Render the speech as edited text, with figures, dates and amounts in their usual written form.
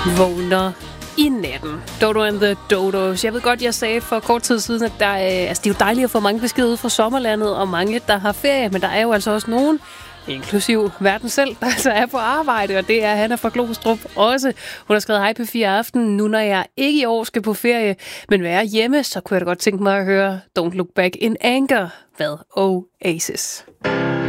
Vågner i natten. Dodo and the Dodos. Jeg ved godt, jeg sagde for kort tid siden, at det er jo dejligt at få mange beskeder ud fra sommerlandet, og mange, der har ferie, men der er jo altså også nogen, inklusiv verden selv, der altså er på arbejde, og det er Hanna fra Glostrup også. Hun har skrevet hej P4 Aften. Nu når jeg ikke i år skal på ferie, men være hjemme, så kunne jeg da godt tænke mig at høre Don't Look Back in Anger. Hvad Oasis.